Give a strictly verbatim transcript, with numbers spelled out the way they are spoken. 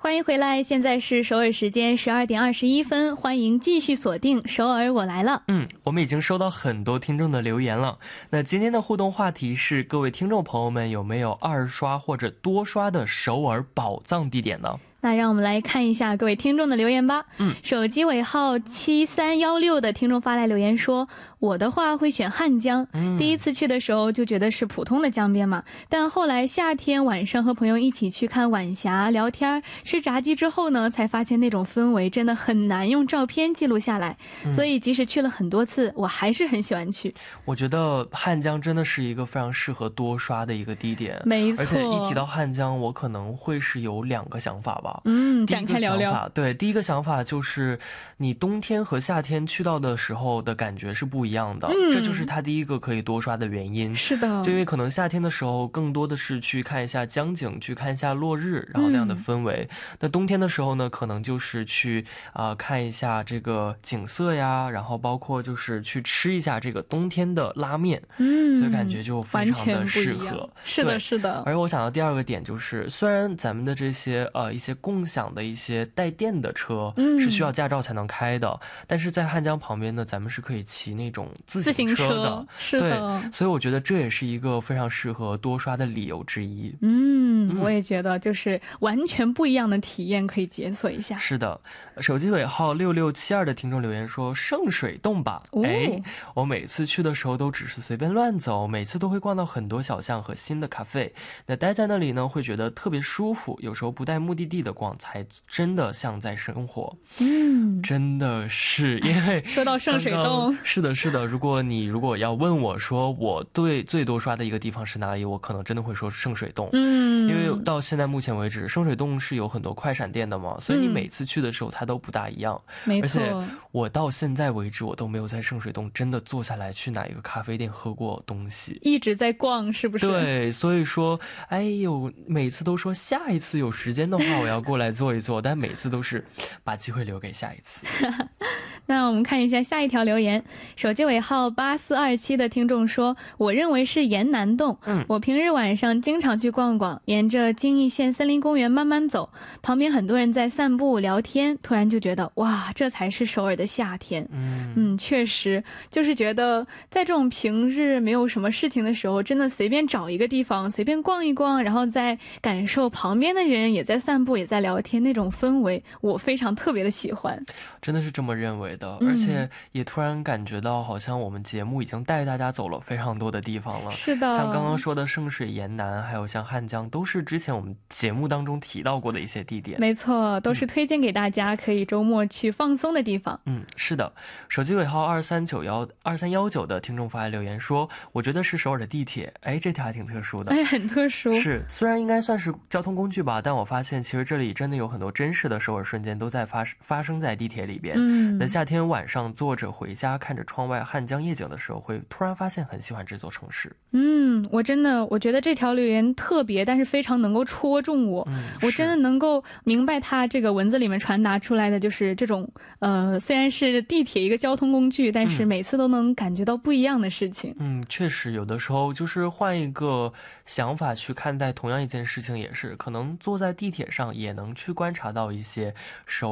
欢迎回来，现在是首尔时间十二点二十一分，欢迎继续锁定首尔我来了。 嗯，我们已经收到很多听众的留言了。那今天的互动话题是，各位听众朋友们有没有二刷或者多刷的首尔宝藏地点呢？ 那让我们来看一下各位听众的留言吧。 嗯， 手机尾号七三一六的听众发来留言说，我的话会选汉江、嗯、第一次去的时候就觉得是普通的江边嘛，但后来夏天晚上和朋友一起去看晚霞聊天吃炸鸡之后呢，才发现那种氛围真的很难用照片记录下来、嗯、所以即使去了很多次我还是很喜欢去。 我觉得汉江真的是一个非常适合多刷的一个地点， 没错， 而且一提到汉江我可能会是有两个想法吧。 嗯，展开聊聊。 对，第一个想法就是你冬天和夏天去到的时候的感觉是不一样的、嗯、这就是它第一个可以多刷的原因。 是的， 就因为可能夏天的时候更多的是去看一下江景，去看一下落日，然后那样的氛围、嗯、那冬天的时候呢，可能就是去、呃、看一下这个景色呀，然后包括就是去吃一下这个冬天的拉面。嗯，所以感觉就非常的适合。 是的是的。 而我想到第二个点就是，虽然咱们的这些呃一些共享的一些带电的车是需要驾照才能开的、嗯、但是在汉江旁边呢，咱们是可以骑那种自行车的。 是的， 对，所以我觉得这也是一个非常适合多刷的理由之一。 嗯, 嗯我也觉得就是完全不一样的体验可以解锁一下。 是的，手机尾号六六七二的听众留言说，圣水洞吧、哦、哎，我每次去的时候都只是随便乱走，每次都会逛到很多小巷和新的咖啡，那待在那里呢会觉得特别舒服，有时候不带目的地的逛才真的像在生活。嗯，真的是，因为说到圣水洞， 是的是的，如果你如果要问我说我对最多刷的一个地方是哪里，我可能真的会说圣水洞。嗯，因为到现在目前为止圣水洞是有很多快闪店的嘛，所以你每次去的时候它都不大一样、嗯、没错，而且我到现在为止我都没有在圣水洞真的坐下来去哪一个咖啡店喝过东西， 一直在逛是不是？ 对，所以说哎呦，每次都说下一次有时间的话我要过来坐一坐，但每次都是把机会留给下一次。 那我们看一下下一条留言，手机尾号八四二七的听众说，我认为是延南洞、嗯、我平日晚上经常去逛逛，沿着京义县森林公园慢慢走，旁边很多人在散步聊天，突然就觉得哇，这才是首尔的夏天。嗯嗯，确实就是觉得在这种平日没有什么事情的时候，真的随便找一个地方随便逛一逛，然后再感受旁边的人也在散步也在聊天，那种氛围我非常特别的喜欢。 真的是这么认为的、嗯、而且也突然感觉到好像我们节目已经带大家走了非常多的地方了。 是的， 像刚刚说的圣水延南还有像汉江，都是之前我们节目当中提到过的一些地点。 没错，都是推荐给大家、嗯、可以周末去放松的地方。 嗯，是的。手机尾号二三九一二三一九的听众发来留言说，我觉得是首尔的地铁。哎，这条还挺特殊的。 哎，很特殊。 是，虽然应该算是交通工具吧，但我发现其实这里真的有很多真实的首尔瞬间都在发发生在地铁里边。嗯，那夏天晚上坐着回家看着窗外汉江夜景的时候，会突然发现很喜欢这座城市。 嗯，我真的我觉得这条留言特别，但是非常能够戳中我、嗯、我真的能够明白他这个文字里面传达出来的就是这种呃，虽然是地铁一个交通工具，但是每次都能感觉到不一样的事情。 嗯，确实有的时候就是换一个想法去看待同样一件事情，也是可能坐在地铁上也能去观察到一些首